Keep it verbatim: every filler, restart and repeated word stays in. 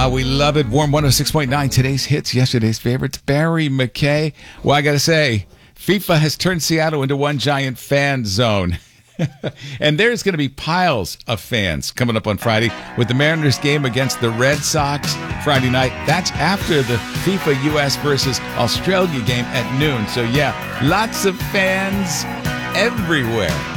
Ah, we love it. Warm one oh six point nine. Today's hits, yesterday's favorites. Barry McKay. Well, I got to say, FIFA has turned Seattle into one giant fan zone. And there's going to be piles of fans coming up on Friday with the Mariners game against the Red Sox Friday night. That's after the FIFA U S versus Australia game at noon. So, yeah, lots of fans everywhere.